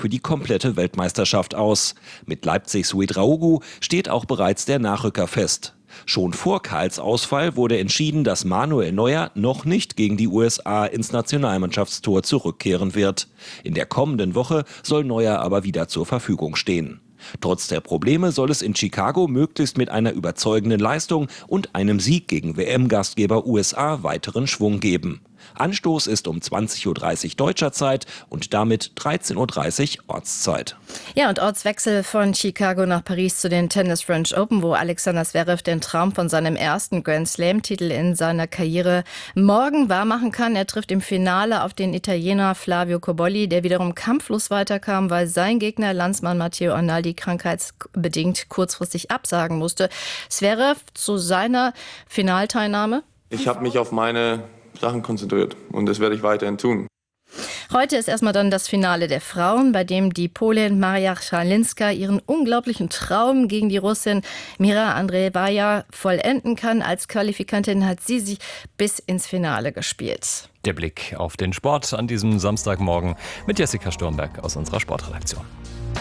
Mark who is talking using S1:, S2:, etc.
S1: für die komplette Weltmeisterschaft aus. Mit Leipzigs Ouedraogo steht auch bereits der Nachrücker fest. Schon vor Karls Ausfall wurde entschieden, dass Manuel Neuer noch nicht gegen die USA ins Nationalmannschaftstor zurückkehren wird. In der kommenden Woche soll Neuer aber wieder zur Verfügung stehen. Trotz der Probleme soll es in Chicago möglichst mit einer überzeugenden Leistung und einem Sieg gegen WM-Gastgeber USA weiteren Schwung geben. Anstoß ist um 20:30 Uhr deutscher Zeit und damit 13:30 Uhr Ortszeit.
S2: Ja, und Ortswechsel von Chicago nach Paris zu den Tennis French Open, wo Alexander Zverev den Traum von seinem ersten Grand Slam-Titel in seiner Karriere morgen wahrmachen kann. Er trifft im Finale auf den Italiener Flavio Cobolli, der wiederum kampflos weiterkam, weil sein Gegner, Landsmann Matteo Arnaldi, krankheitsbedingt kurzfristig absagen musste. Zverev zu seiner Finalteilnahme.
S3: Ich habe mich auf meine Sachen konzentriert und das werde ich weiterhin tun.
S2: Heute ist erstmal dann das Finale der Frauen, bei dem die Polin Maria Szalinska ihren unglaublichen Traum gegen die Russin Mira Andreeva vollenden kann. Als Qualifikantin hat sie sich bis ins Finale gespielt.
S4: Der Blick auf den Sport an diesem Samstagmorgen mit Jessica Sturmberg aus unserer Sportredaktion.